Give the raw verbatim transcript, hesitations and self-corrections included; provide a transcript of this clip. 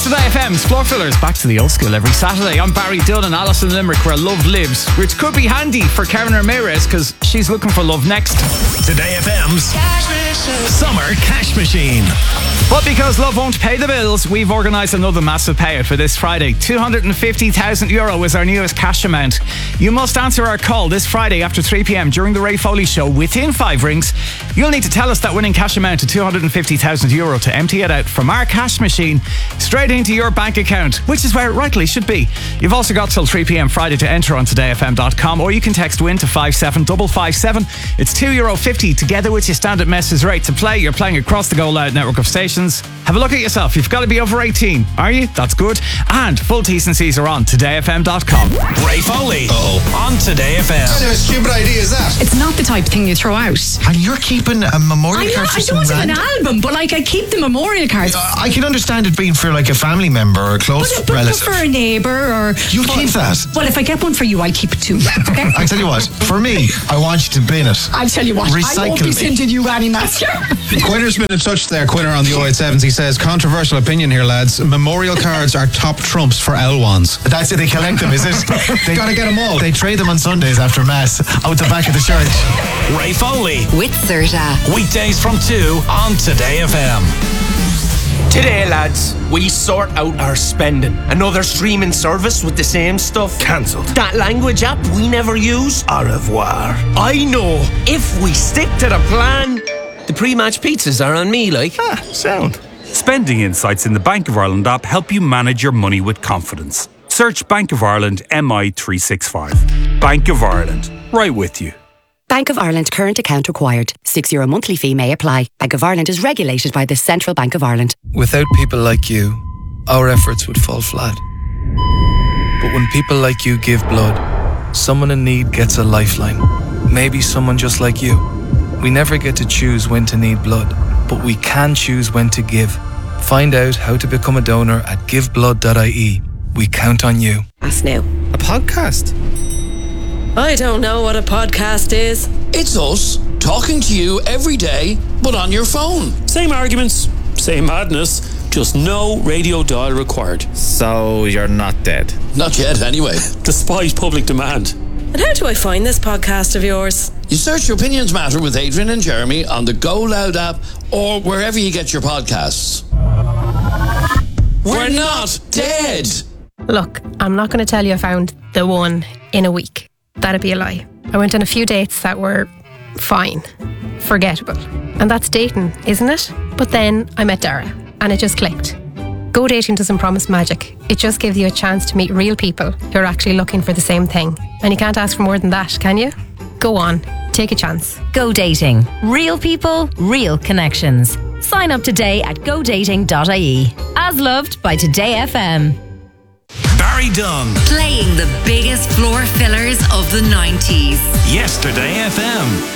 Today F M's Floor Fillers, back to the old school every Saturday. I'm Barry Dunn and Alison Limerick, where love lives, which could be handy for Karen Ramirez because she's looking for love next. Today F M's Summer Cash Machine. But because love won't pay the bills, we've organised another massive payout for this Friday. two hundred fifty thousand euro is our newest cash amount. You must answer our call this Friday after three p.m. during the Ray Foley Show within five rings. You'll need to tell us that winning cash amount of two hundred fifty thousand euro to empty it out from our cash machine straight into your bank account, which is where it rightly should be. You've also got till three p.m. Friday to enter on today f m dot com, or you can text WIN to five seven five five seven. It's two euro fifty together with your standard message rate to play. You're playing across the Go Loud network of stations. Have a look at yourself. You've got to be over eighteen, are you? That's good. And full T's and C's are on today f m dot com. Ray Foley. Uh-oh. On Today F M. What kind of a stupid idea is that? It's not the type of thing you throw out. And you're keeping a memorial I, card know, for I some don't have an random... album, but like I keep the memorial cards. Uh, I can understand it being for like a family member or a close but, but, relative. but for a neighbour or... You'll for, keep that. Well, if I get one for you, I'll keep it too. Okay? I tell you what, for me, I want you to bin it. I'll tell you what, Recycle I won't be me. sending you any master. Quinner's been in touch there, Quinner on the oh eight sevens. He says, controversial opinion here, lads. Memorial cards are top trumps for L ones. That's it, they collect them, is it? They Gotta get them all. They trade them on Sundays after Mass, out the back of the church. Ray Foley. With Serta. Weekdays from two on Today F M. Today, lads, we sort out our spending. Another streaming service with the same stuff. Cancelled. That language app we never use. Au revoir. I know. If we stick to the plan, the pre-match pizzas are on me, like. Ah, sound. Spending insights in the Bank of Ireland app help you manage your money with confidence. Search Bank of Ireland M I three sixty-five. Bank of Ireland, right with you. Bank of Ireland current account required. Six euro monthly fee may apply. Bank of Ireland is regulated by the Central Bank of Ireland. Without people like you, our efforts would fall flat. But when people like you give blood, someone in need gets a lifeline. Maybe someone just like you. We never get to choose when to need blood, but we can choose when to give. Find out how to become a donor at give blood dot I E. We count on you. That's new. A podcast? I don't know what a podcast is. It's us talking to you every day, but on your phone. Same arguments, same madness, just no radio dial required. So you're not dead? Not yet, anyway. Despite public demand. And how do I find this podcast of yours? You search Opinions Matter with Adrian and Jeremy on the Go Loud app or wherever you get your podcasts. We're not dead! Look, I'm not going to tell you I found the one in a week. That'd be a lie. I went on a few dates that were fine, forgettable. And that's dating, isn't it? But then I met Dara and it just clicked. Go dating doesn't promise magic. It just gives you a chance to meet real people who are actually looking for the same thing. And you can't ask for more than that, can you? Go on, take a chance. Go dating. Real people, real connections. Sign up today at go dating dot I E. As loved by Today F M. Barry Dunn. Playing the biggest floor fillers of the nineties. Yesterday F M.